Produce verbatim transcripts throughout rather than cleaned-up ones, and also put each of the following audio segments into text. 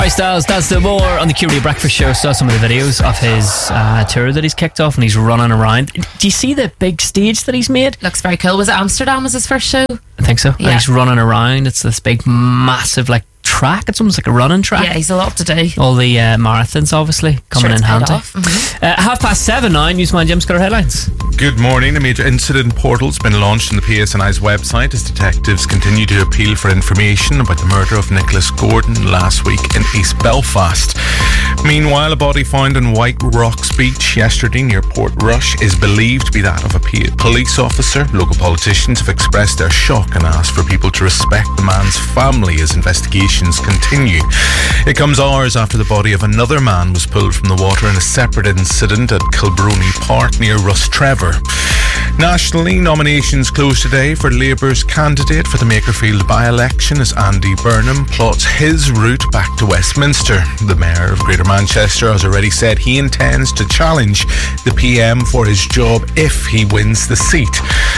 Harry Styles, Dance No More on the Q Radio Breakfast Show. Saw some of the videos of his uh, tour that he's kicked off and he's running around. Do you see the big stage that he's made? Looks very cool. Was it Amsterdam was his first show? I think so. Yeah. And he's running around. It's this big, massive, like, track. It's almost like a running track. Yeah, he's a lot to do. All the uh, marathons, obviously, coming Sure, in it's paid handy. off. Mhm. Uh, half past seven now. Newsman Jim Scudder headlines. Good morning. A major incident portal has been launched on the P S N I's website as detectives continue to appeal for information about the murder of Nicholas Gordon last week in East Belfast. Meanwhile, a body found on White Rocks Beach yesterday near Port Rush is believed to be that of a p- police officer. Local politicians have expressed their shock and asked for people to respect the man's family as investigations continue. It comes hours after the body of another man was pulled from the water in a separate incident at Kilbrony Park near Rustrevor. Nationally, nominations close today for Labour's candidate for the Makerfield by-election as Andy Burnham plots his route back to Westminster. The Mayor of Greater Manchester has already said he intends to challenge the P M for his job if he wins the seat.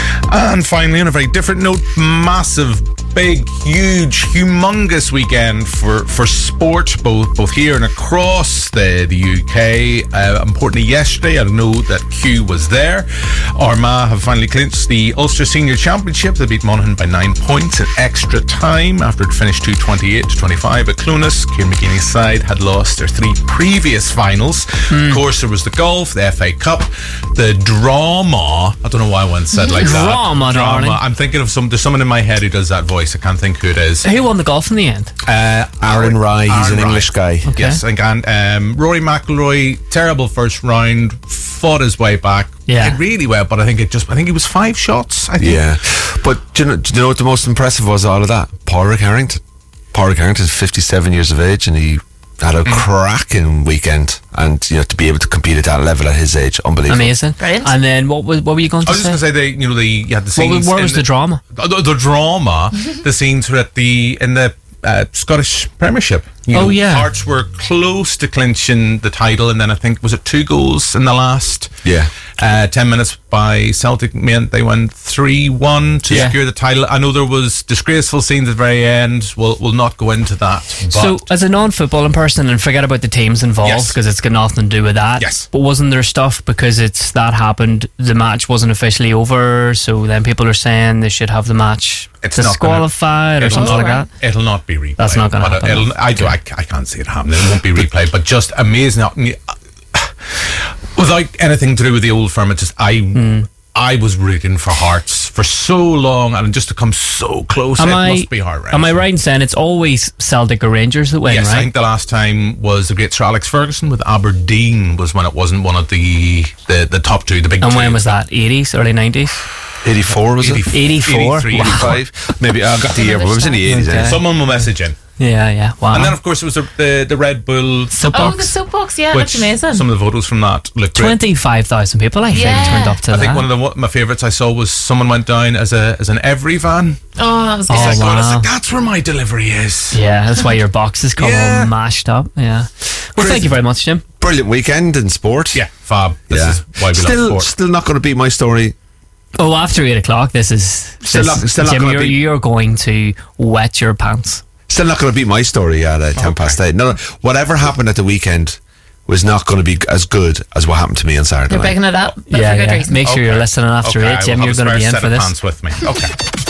And finally, on a very different note, massive, big, huge, humongous weekend for, for sport, both both here and across the, the U K. Uh, importantly, yesterday, I know that Q was there. Armagh have finally clinched the Ulster Senior Championship. They beat Monaghan by nine points in extra time after it finished two twenty-eight to twenty-five at Clunas. Kieran McGeeney's side had lost their three previous finals. Mm. Of course, there was the golf, the F A Cup, the drama. I don't know why I once said like that. Drama, darling. I'm thinking of some. There's someone in my head who does that voice. I can't think who it is. Who won the golf in the end? Uh, Aaron Rye. He's Aaron an Rye. English guy. Okay. Yes, and um, Rory McIlroy, terrible first round, fought his way back. Yeah. Did really well, but I think it just. I think it was five shots. I think. Yeah, but do you, know, do you know what the most impressive was out of that? Pádraig Harrington. Pádraig Harrington is fifty-seven years of age, and he had a mm. cracking weekend. And you know, to be able to compete at that level at his age, unbelievable. Amazing. Brilliant. And then what was what were you going to I was say? just going to say, the, you know, the you had the scenes. What, where was in the drama? The, the, the drama. The scenes were at the in the uh, Scottish Premiership. You Oh, know, yeah. Hearts were close to clinching the title, and then I think was it two goals in the last. Yeah. Uh, ten minutes by Celtic meant they won three one to Yeah. secure the title. I know there was disgraceful scenes at the very end. We'll, we'll not go into that. But So, as a non-footballing person, and forget about the teams involved Yes. because it's got nothing to do with that. Yes. But wasn't there stuff because it's that happened? The match wasn't officially over, so then people are saying they should have the match It's not disqualified gonna- or it'll something not- like that. It'll not be replayed. That's not gonna But happen. it'll- I do. I, I can't see it happening. It won't be replayed. But just amazing. Without anything to do with the old firm, it just I Mm. I was rooting for Hearts for so long, and just to come so close, Am it I, must be heart wrenching. am I right in saying it's always Celtic or Rangers that win, Yes, right? I think the last time was the great Sir Alex Ferguson with Aberdeen was when it wasn't one of the the, the top two, the big and two. when was that? eighties, early nineties? eighty-four was it? eighty-four? eighty-three, Wow. eighty-five? Maybe I got the year, but it was in the eighties. Okay. eh? Someone will message in. Yeah, yeah. Wow. And then, of course, it was the the, the Red Bull Oh, Soapbox. the soapbox, yeah, which that's amazing. some of the photos from that look great. twenty-five thousand people, I think, Yeah. turned up to I that. think one of the one- my favourites I saw was someone went down as a as an every van. Oh, that was good. Oh, Like, God, I wow. said, that's where my delivery is. Yeah, that's why your boxes come Yeah. all mashed up. Yeah. Well, thank you very much, Jim. Brilliant weekend in sport. Yeah, fab. This Yeah. is why we still, love sport. still not going to beat my story. Oh, after eight o'clock, this is Still this, not- still not Jim. gonna You're, be- you're going to wet your pants. Still not going to beat my story at uh, ten past eight. No, no, whatever happened at the weekend was not going to be as good as what happened to me on Saturday You're night. bigging it up, but Yeah, for good yeah. reason. Make sure you're Okay. listening after Okay, eight, I Jim. will You're have a going to be spare in set for of this. pants with me. Okay.